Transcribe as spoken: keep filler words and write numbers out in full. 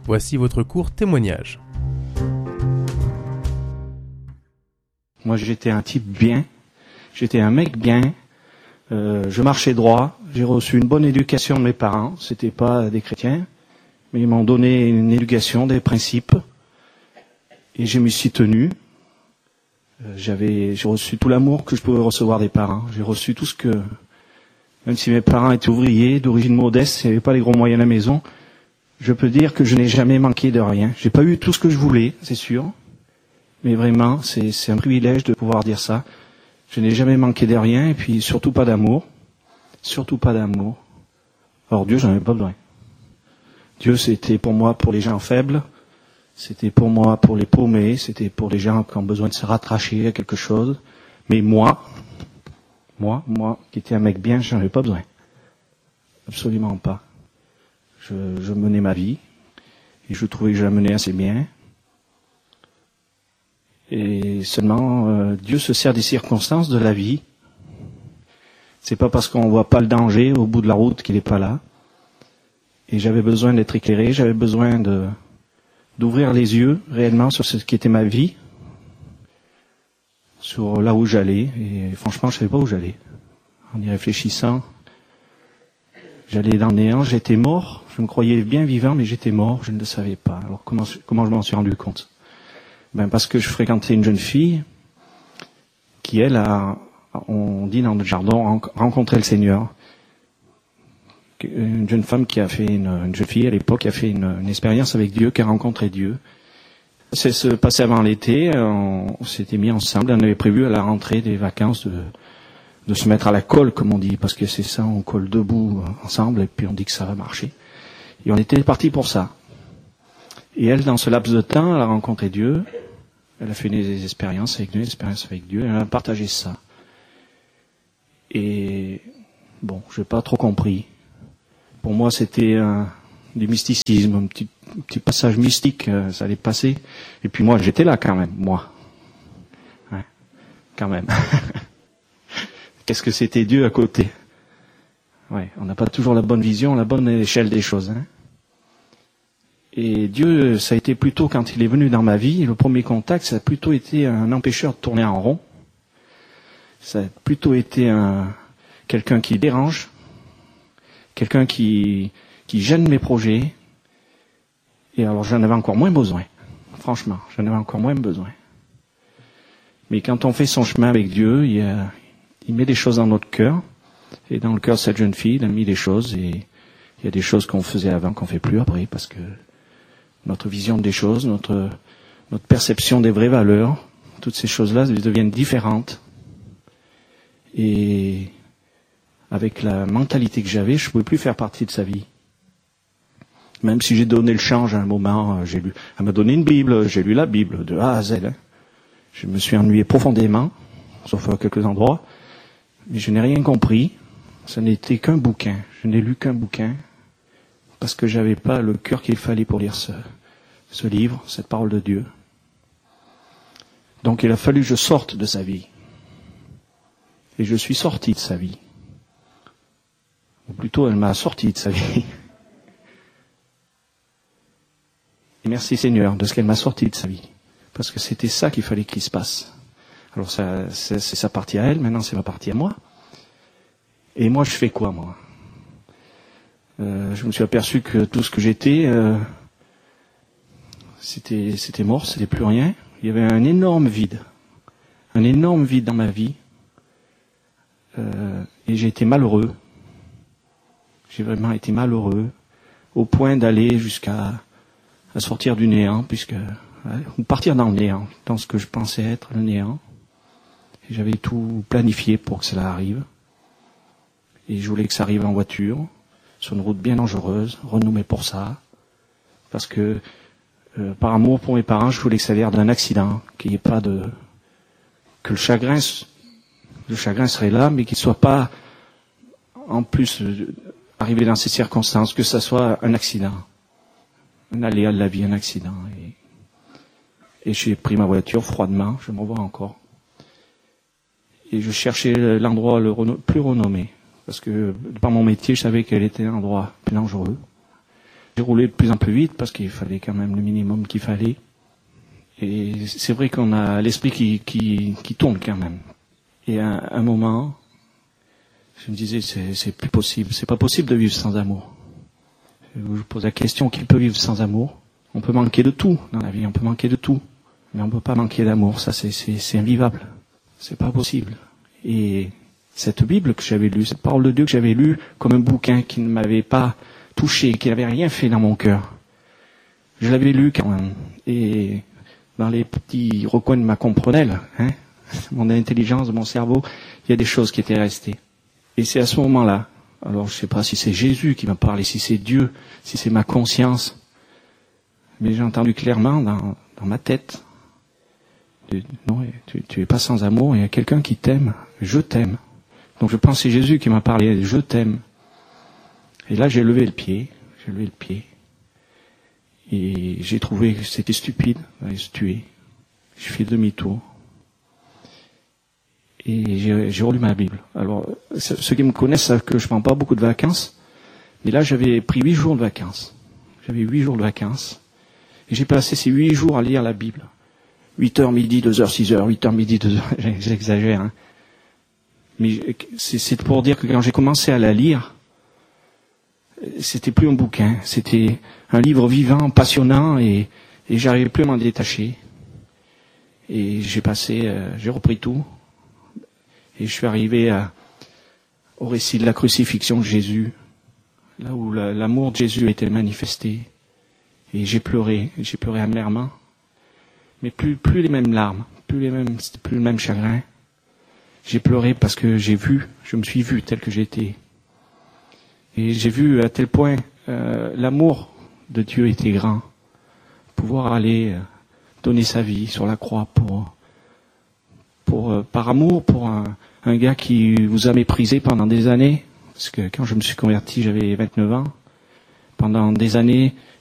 Voici votre court témoignage. Moi, j'étais un type bien, j'étais un mec bien, euh, je marchais droit, j'ai reçu une bonne éducation de mes parents, c'était pas des chrétiens, mais ils m'ont donné une éducation, des principes, et je m'y suis tenu. Euh, j'avais, j'ai reçu tout l'amour que je pouvais recevoir des parents, j'ai reçu tout ce que, même si mes parents étaient ouvriers, d'origine modeste, il n'y avait pas les gros moyens à la maison, je peux dire que je n'ai jamais manqué de rien. J'ai pas eu tout ce que je voulais, c'est sûr. Mais vraiment, c'est, c'est un privilège de pouvoir dire ça. Je n'ai jamais manqué de rien, et puis surtout pas d'amour. Surtout pas d'amour. Alors Dieu, j'en avais pas besoin. Dieu, c'était pour moi pour les gens faibles, c'était pour moi pour les paumés, c'était pour les gens qui ont besoin de se rattracher à quelque chose. Mais moi, moi, moi, qui étais un mec bien, j'en avais pas besoin. Absolument pas. Je, je menais ma vie, et je trouvais que je la menais assez bien. Et seulement, euh, Dieu se sert des circonstances de la vie. C'est pas parce qu'on voit pas le danger au bout de la route qu'il est pas là. Et j'avais besoin d'être éclairé, j'avais besoin de d'ouvrir les yeux réellement sur ce qui était ma vie, sur là où j'allais. Et franchement, je savais pas où j'allais. En y réfléchissant, j'allais dans le néant, j'étais mort. Je me croyais bien vivant, mais j'étais mort, je ne le savais pas. Alors comment comment je m'en suis rendu compte? Ben parce que je fréquentais une jeune fille qui, elle, a, on dit dans notre jargon, rencontré le Seigneur. Une jeune femme qui a fait une, une jeune fille à l'époque qui a fait une, une expérience avec Dieu, qui a rencontré Dieu. C'est se passé avant l'été, on, on s'était mis ensemble, on avait prévu à la rentrée des vacances de, de se mettre à la colle, comme on dit, parce que c'est ça, on colle debout ensemble et puis on dit que ça va marcher. Et on était partis pour ça. Et elle, dans ce laps de temps, elle a rencontré Dieu, elle a fait des expériences avec Dieu, des expériences avec Dieu, elle a partagé ça. Et bon, j'ai pas trop compris. Pour moi, c'était un, du mysticisme, un petit, un petit passage mystique, euh, ça allait passer. Et puis moi, j'étais là quand même, moi. Ouais, quand même. Qu'est-ce que c'était Dieu à côté? Ouais, on n'a pas toujours la bonne vision, la bonne échelle des choses, hein. Et Dieu, ça a été plutôt, quand il est venu dans ma vie, le premier contact, ça a plutôt été un empêcheur de tourner en rond. Ça a plutôt été un, quelqu'un qui dérange, quelqu'un qui, qui gêne mes projets. Et alors j'en avais encore moins besoin. Franchement, j'en avais encore moins besoin. Mais quand on fait son chemin avec Dieu, il, a, il met des choses dans notre cœur. Et dans le cœur de cette jeune fille, il a mis des choses. Et il y a des choses qu'on faisait avant qu'on fait plus après, parce que notre vision des choses, notre, notre perception des vraies valeurs, toutes ces choses-là deviennent différentes. Et avec la mentalité que j'avais, je ne pouvais plus faire partie de sa vie. Même si j'ai donné le change à un moment, j'ai lu, elle m'a donné une Bible, j'ai lu la Bible de A à Z. Hein. Je me suis ennuyé profondément, sauf à quelques endroits, mais je n'ai rien compris. Ça n'était qu'un bouquin. Je n'ai lu qu'un bouquin parce que j'avais pas le cœur qu'il fallait pour lire ce, ce livre, cette parole de Dieu. Donc il a fallu que je sorte de sa vie. Et je suis sorti de sa vie. Ou plutôt, elle m'a sorti de sa vie. Et merci Seigneur de ce qu'elle m'a sorti de sa vie. Parce que c'était ça qu'il fallait qu'il se passe. Alors ça, c'est, c'est sa partie à elle, maintenant c'est ma partie à moi. Et moi je fais quoi moi? euh, Je me suis aperçu que tout ce que j'étais, euh, c'était, c'était mort, c'était plus rien. Il y avait un énorme vide. Un énorme vide dans ma vie. Euh, et j'ai été malheureux. J'ai vraiment été malheureux, au point d'aller jusqu'à à sortir du néant, puisque ouais, ou partir dans le néant, dans ce que je pensais être le néant. Et j'avais tout planifié pour que cela arrive. Et je voulais que ça arrive en voiture, sur une route bien dangereuse, renommée pour ça, parce que euh, par amour pour mes parents, je voulais que ça ait l'air d'un accident, qu'il n'y ait pas de que le chagrin, le chagrin serait là, mais qu'il ne soit pas en plus euh, arrivé dans ces circonstances, que ça soit un accident, un aléa de la vie, un accident. Et, et j'ai pris ma voiture froidement, je m'en vois encore. Et je cherchais l'endroit le renom- plus renommé, parce que par mon métier, je savais quel était l'endroit plus dangereux. J'ai roulé de plus en plus vite parce qu'il fallait quand même le minimum qu'il fallait. Et c'est vrai qu'on a l'esprit qui, qui, qui tourne quand même. Et à un moment, je me disais, c'est, c'est plus possible. C'est pas possible de vivre sans amour. Je vous pose la question, qui peut vivre sans amour? On peut manquer de tout dans la vie, on peut manquer de tout. Mais on peut pas manquer d'amour, ça c'est, c'est, c'est invivable. C'est pas possible. Et cette Bible que j'avais lue, cette parole de Dieu que j'avais lue comme un bouquin qui ne m'avait pas touché, qui n'avait rien fait dans mon cœur, je l'avais lue quand même. Et dans les petits recoins de ma comprenelle, hein, mon intelligence, mon cerveau, il y a des choses qui étaient restées. Et c'est à ce moment-là, alors je sais pas si c'est Jésus qui m'a parlé, si c'est Dieu, si c'est ma conscience, mais j'ai entendu clairement dans, dans ma tête, de, non, tu, tu es pas sans amour, il y a quelqu'un qui t'aime, je t'aime. Donc je pense que c'est Jésus qui m'a parlé, je t'aime. Et là j'ai levé le pied, j'ai levé le pied, et j'ai trouvé que c'était stupide d'aller se tuer. J'ai fait demi-tour. Et j'ai, j'ai relu ma Bible. Alors, ceux qui me connaissent savent que je prends pas beaucoup de vacances. Mais là, j'avais pris huit jours de vacances. J'avais huit jours de vacances. Et j'ai passé ces huit jours à lire la Bible. Huit heures midi, deux heures, six heures, huit heures midi, deux heures. J'exagère, hein. Mais c'est, c'est pour dire que quand j'ai commencé à la lire, c'était plus un bouquin. C'était un livre vivant, passionnant, et, et j'arrivais plus à m'en détacher. Et j'ai passé, euh, j'ai repris tout. Et je suis arrivé à, au récit de la crucifixion de Jésus, là où la, l'amour de Jésus a été manifesté. Et j'ai pleuré, j'ai pleuré amèrement, mais plus, plus les mêmes larmes, plus les mêmes, c'était plus le même chagrin. J'ai pleuré parce que j'ai vu, je me suis vu tel que j'étais. Et j'ai vu à tel point euh, l'amour de Dieu était grand, pouvoir aller euh, donner sa vie sur la croix pour, pour euh, par amour pour un Un gars qui vous a méprisé pendant des années, parce que quand je me suis converti, j'avais vingt-neuf ans. Pendant des années,